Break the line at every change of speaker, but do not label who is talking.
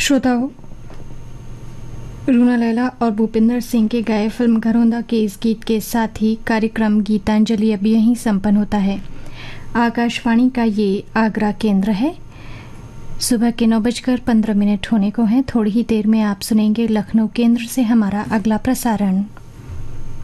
श्रोताओं, रूना लैला और भूपिंदर सिंह के गाए फिल्म घरौंदा के इस गीत के साथ ही कार्यक्रम गीतांजलि अब यहीं संपन्न होता है। आकाशवाणी का ये आगरा केंद्र है। सुबह के 9:15 होने को हैं। थोड़ी ही देर में आप सुनेंगे लखनऊ केंद्र से हमारा अगला प्रसारण।